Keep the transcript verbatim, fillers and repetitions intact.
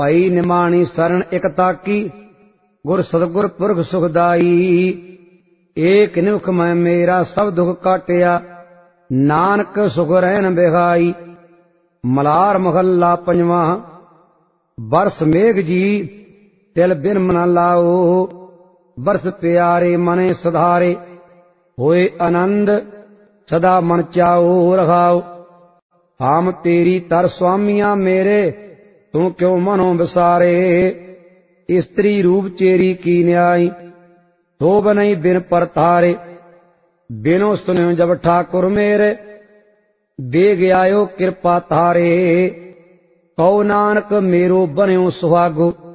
ਭਈ ਨਿਮਾਣੀ ਸਰਣ ਇਕ ਤਾਕੀ, ਗੁਰ ਸਤਿਗੁਰ ਪੁਰਖ ਸੁਖਦਾਈ। ਏਕ ਨਿਮਖ ਮੈਂ ਮੇਰਾ ਸਭ ਦੁਖ ਕਾਟਿਆ, ਨਾਨਕ ਸੁਖ ਰਹਿਣ ਬਿਹਾਈ। ਮਲਾਰ ਮਹੱਲਾ ਪੰਜਵਾਂ। ਬਰਸ ਮੇਘ ਜੀ ਤਿਲ ਬਿਨ ਮਨ ਲਾਓ, ਬਰਸ ਪਿਆਰੇ ਮਨੇ ਸਧਾਰੇ। ਹੋਏ ਆਨੰਦ ਸਦਾ ਮਨ ਚਾਓ ਰਹਾਓ। ਹਮ ਤੇਰੀ ਤਰ ਸੁਆਮੀਆਂ ਮੇਰੇ, ਤੂੰ ਕਿਉ ਮਨੋਂ ਵਿਸਾਰੇ। ਇਸਤਰੀ ਰੂਪ ਚੇਰੀ ਕੀ ਨਿਆਈ, ਸੋਭ ਨਹੀਂ ਬਿਨ ਪਰਤਾਰੇ। ਬਿਨੋ ਸੁਨਿਓ ਜਬ ਠਾकुर ਮੇਰੇ, ਬੇਗ ਆਇਓ ਕਿਰਪਾ ਤਾਰੇ। ਕਉ ਨਾਨਕ ਮੇਰੋ ਬਨਿਓ ਸੁਹਾਗੋ,